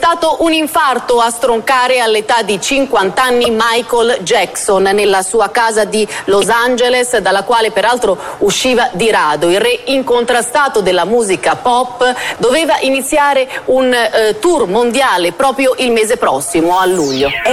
stato un infarto a stroncare all'età di 50 anni Michael Jackson nella sua casa di Los Angeles, dalla quale peraltro usciva di rado. Il re incontrastato della musica pop doveva iniziare un tour mondiale proprio il mese prossimo, a luglio.